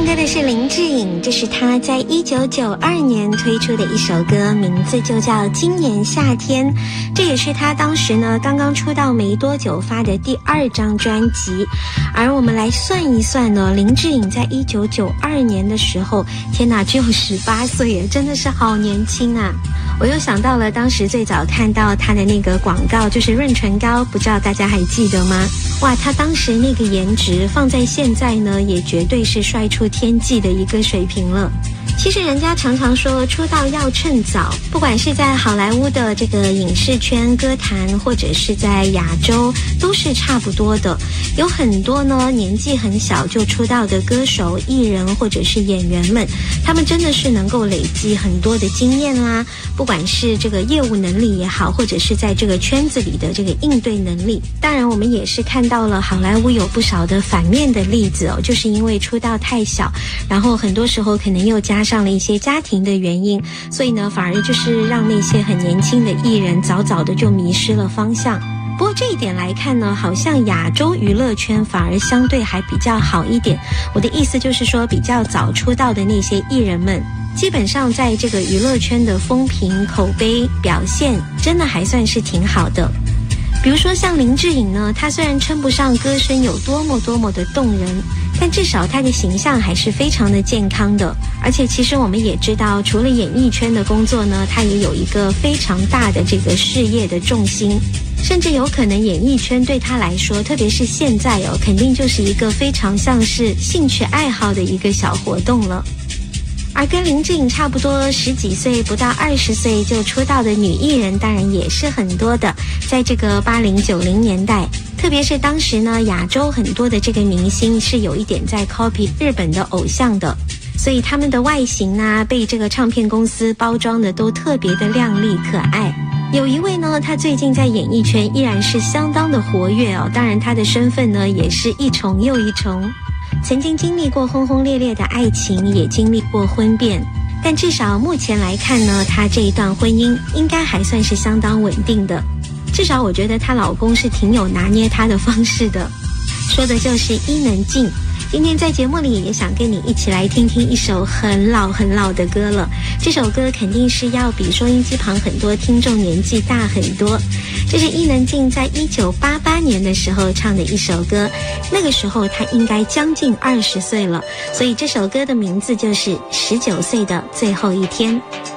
歌的是林志颖，这是他在1992年推出的一首歌，名字就叫《今年夏天》。这也是他当时呢刚刚出道没多久发的第2张专辑。而我们来算一算呢，林志颖在1992年的时候，天哪，只有18岁耶，真的是好年轻啊！我又想到了当时最早看到他的那个广告，就是润唇膏，不知道大家还记得吗？哇，他当时那个颜值放在现在呢，也绝对是帅出天际的一个水平了。其实人家常常说出道要趁早，不管是在好莱坞的这个影视圈、歌坛，或者是在亚洲，都是差不多的。有很多呢年纪很小就出道的歌手、艺人或者是演员们，他们真的是能够累积很多的经验啦，不管是这个业务能力也好，或者是在这个圈子里的这个应对能力。当然我们也是看到了好莱坞有不少的反面的例子哦，就是因为出道太小，然后很多时候可能又加上了一些家庭的原因，所以呢反而就是让那些很年轻的艺人早早的就迷失了方向。不过这一点来看呢，好像亚洲娱乐圈反而相对还比较好一点。我的意思就是说，比较早出道的那些艺人们，基本上在这个娱乐圈的风评、口碑、表现真的还算是挺好的。比如说像林志颖呢，他虽然称不上歌声有多么的动人，但至少他的形象还是非常的健康的。而且其实我们也知道，除了演艺圈的工作呢，他也有一个非常大的这个事业的重心，甚至有可能演艺圈对他来说，特别是现在哦，肯定就是一个非常像是兴趣爱好的一个小活动了。而跟林志颖差不多10几岁不到20岁就出道的女艺人当然也是很多的。在这个80、90年代，特别是当时呢，亚洲很多的这个明星是有一点在 copy 日本的偶像的，所以他们的外形啊，被这个唱片公司包装的都特别的靓丽可爱。有一位呢，他最近在演艺圈依然是相当的活跃哦，当然他的身份呢也是一重又一重。曾经经历过轰轰烈烈的爱情，也经历过婚变，但至少目前来看呢，她这一段婚姻应该还算是相当稳定的。至少我觉得她老公是挺有拿捏她的方式的，说的就是伊能静。今天在节目里也想跟你一起来听听一首很老的歌了。这首歌肯定是要比收音机旁很多听众年纪大很多。这是伊能静在1988年的时候唱的一首歌，那个时候她应该将近20岁了，所以这首歌的名字就是19岁的最后一天。